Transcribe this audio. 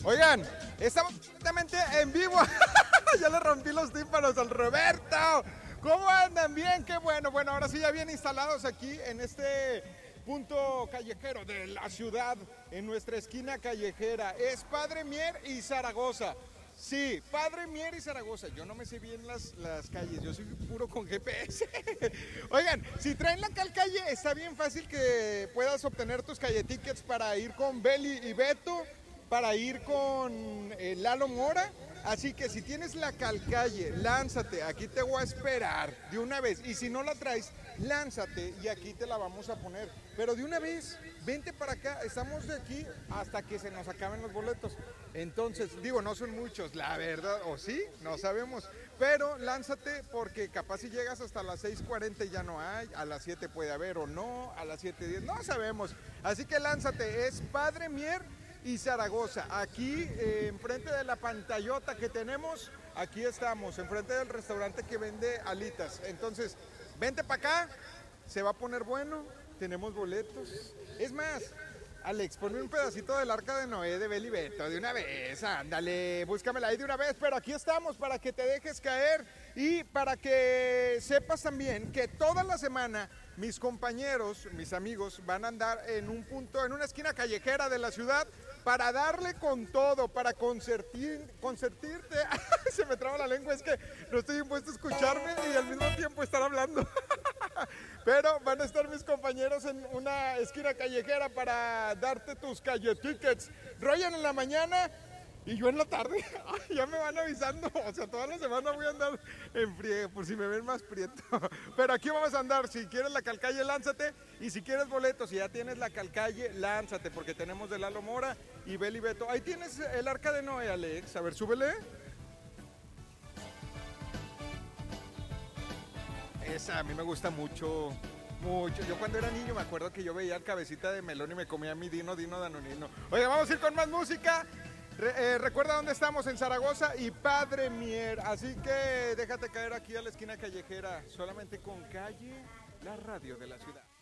Oigan, estamos completamente en vivo. Ya le rompí los tímpanos al Roberto. ¿Cómo andan? Bien, qué bueno. Bueno, ahora sí ya bien instalados aquí en este punto callejero de la ciudad, en nuestra esquina callejera. Es Padre Mier y Zaragoza. Sí, Padre Mier y Zaragoza. Yo no me sé bien las calles, yo soy puro con GPS. Oigan, si traen la calle, está bien fácil que puedas obtener tus calle tickets para ir con Beli y Beto, para ir con Lalo Mora. Así que si tienes la calcalle, lánzate, aquí te voy a esperar de una vez. Y si no la traes, lánzate y aquí te la vamos a poner. Pero de una vez, vente para acá, estamos de aquí hasta que se nos acaben los boletos. Entonces, digo, no son muchos, la verdad, o sí, no sabemos. Pero lánzate porque capaz si llegas hasta las 6:40 y ya no hay, a las 7 puede haber o no, a las 7:10, no sabemos. Así que lánzate, es Padre Mier y Zaragoza, aquí enfrente de la pantallota que tenemos, aquí estamos, enfrente del restaurante que vende alitas. Entonces, vente para acá, se va a poner bueno, tenemos boletos. Es más, Alex, ponme un pedacito del Arca de Noé de Beli Beto de una vez, ándale, búscamela ahí de una vez, pero aquí estamos para que te dejes caer y para que sepas también que toda la semana mis compañeros, mis amigos van a andar en un punto, en una esquina callejera de la ciudad para darle con todo, para consentirte. Se me traba la lengua, es que no estoy impuesto a escucharme y al mismo tiempo estar hablando. Pero van a estar mis compañeros en una esquina callejera para darte tus calle tickets. Ryan en la mañana y yo en la tarde. Ya me van avisando. O sea, toda la semana voy a andar en friegue por si me ven más prieto. Pero aquí vamos a andar. Si quieres la calcalle, lánzate. Y si quieres boletos, si ya tienes la calcalle, lánzate. Porque tenemos de Lalo Mora y Beli Beto. Ahí tienes el Arca de Noé, Alex. A ver, súbele. Esa a mí me gusta mucho, mucho. Yo cuando era niño me acuerdo que yo veía el Cabecita de Melón y me comía mi Dino Danonino. Oiga, vamos a ir con más música. Recuerda dónde estamos, en Zaragoza y Padre Mier. Así que déjate caer aquí a la esquina callejera, solamente con Calle, la radio de la ciudad.